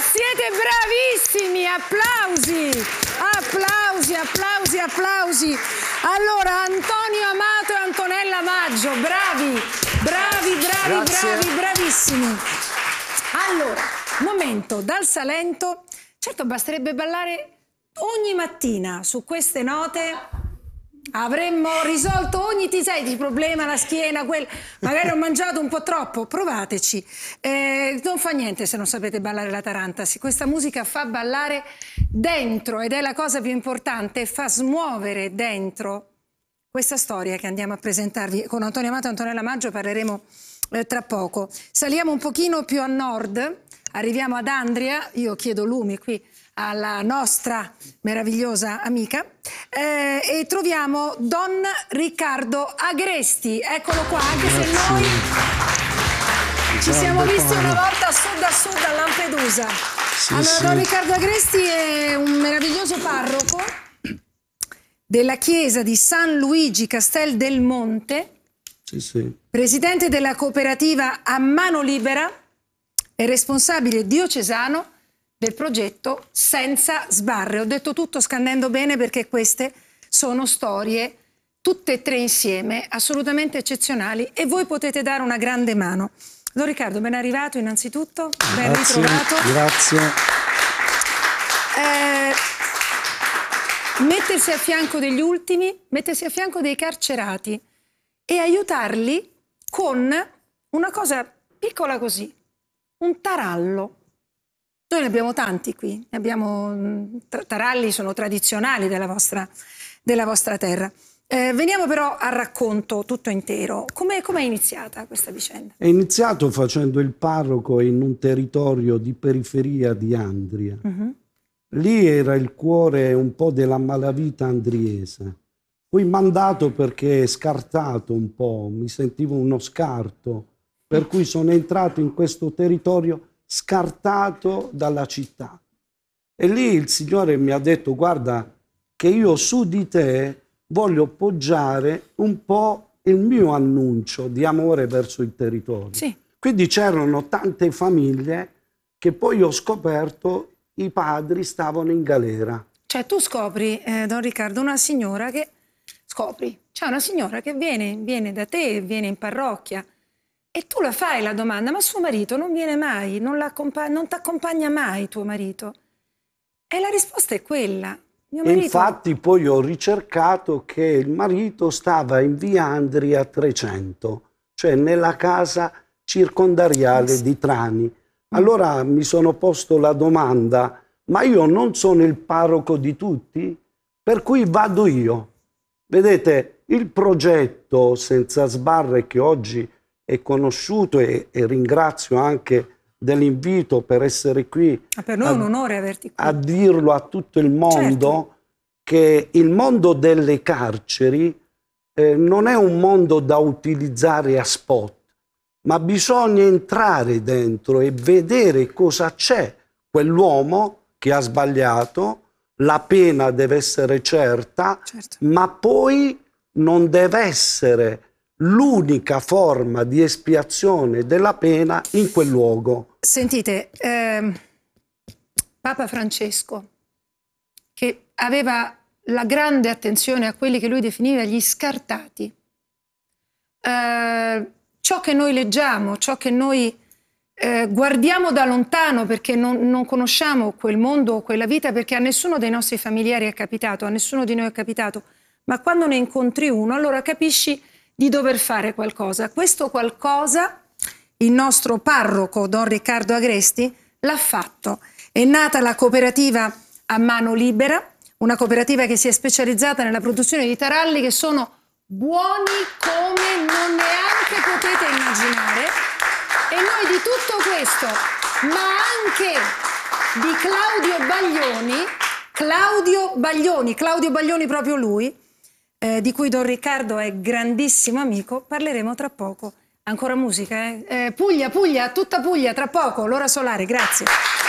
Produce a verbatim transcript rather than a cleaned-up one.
Siete bravissimi, applausi, applausi, applausi, applausi. Allora, Antonio Amato e Antonella Maggio, bravi, bravi, bravi, Grazie. bravi, bravissimi. Allora, momento, dal Salento, certo basterebbe ballare ogni mattina su queste note. Avremmo risolto ogni ti sai di problema, la schiena, quel... magari ho mangiato un po' troppo, provateci. Eh, non fa niente se non sapete ballare la taranta, questa musica fa ballare dentro ed è la cosa più importante, fa smuovere dentro questa storia che andiamo a presentarvi. Con Antonio Amato e Antonella Maggio parleremo eh, tra poco. Saliamo un pochino più a nord, arriviamo ad Andria, io chiedo lumi qui alla nostra meravigliosa amica, eh, e troviamo Don Riccardo Agresti. Eccolo qua, anche se noi ci siamo visti una volta a sud a sud a Lampedusa. Sì, allora, sì. Don Riccardo Agresti è un meraviglioso parroco della chiesa di San Luigi Castel del Monte, Sì, sì. presidente della cooperativa A Mano Libera e responsabile diocesano del progetto Senza Sbarre. Ho detto tutto scandendo bene perché queste sono storie, tutte e tre insieme, assolutamente eccezionali e voi potete dare una grande mano. Don Riccardo, ben arrivato innanzitutto, ben Grazie, ritrovato. grazie. Eh, mettersi a fianco degli ultimi, mettersi a fianco dei carcerati e aiutarli con una cosa piccola così, un tarallo. Noi ne abbiamo tanti qui, ne abbiamo, taralli sono tradizionali della vostra, della vostra terra. Eh, veniamo però al racconto tutto intero. Come è iniziata questa vicenda? È iniziato facendo il parroco in un territorio di periferia di Andria. Uh-huh. Lì era il cuore un po' della malavita andriese. Fui mandato perché scartato un po', mi sentivo uno scarto, per cui sono entrato in questo territorio scartato dalla città. E lì il Signore mi ha detto: guarda che io su di te voglio poggiare un po' il mio annuncio di amore verso il territorio. Sì. Quindi c'erano tante famiglie che poi ho scoperto i padri stavano in galera. Cioè tu scopri, eh, Don Riccardo, una signora che scopri, c'è una signora che viene, viene da te, viene in parrocchia. E tu la fai la domanda, ma suo marito non viene mai, non, non ti accompagna mai tuo marito? E la risposta è quella. Mio marito... E infatti poi ho ricercato che il marito stava in via Andria trecento, cioè nella casa circondariale sì. di Trani. Allora mi sono posto la domanda, ma io non sono il parroco di tutti? Per cui vado io. Vedete, il progetto Senza Sbarre che oggi è conosciuto e, e ringrazio anche dell'invito per essere qui. Ah, per noi a, è un onore averti qui. A dirlo a tutto il mondo, certo, che il mondo delle carceri eh, non è un mondo da utilizzare a spot, ma bisogna entrare dentro e vedere cosa c'è. Quell'uomo che ha sbagliato, la pena deve essere certa, certo, ma poi non deve essere l'unica forma di espiazione della pena in quel luogo. Sentite, ehm, Papa Francesco, che aveva la grande attenzione a quelli che lui definiva gli scartati, eh, ciò che noi leggiamo, ciò che noi eh, guardiamo da lontano perché non, non conosciamo quel mondo o quella vita, perché a nessuno dei nostri familiari è capitato, a nessuno di noi è capitato, ma quando ne incontri uno allora capisci di dover fare qualcosa. Questo qualcosa il nostro parroco Don Riccardo Agresti l'ha fatto. È nata la cooperativa A Mano Libera, una cooperativa che si è specializzata nella produzione di taralli che sono buoni come non neanche potete immaginare. E noi di tutto questo, ma anche di Claudio Baglioni, Claudio Baglioni, Claudio Baglioni proprio lui, Eh, di cui Don Riccardo è grandissimo amico, parleremo tra poco. Ancora musica, eh? Eh, Puglia, Puglia, tutta Puglia, tra poco, l'ora solare, grazie.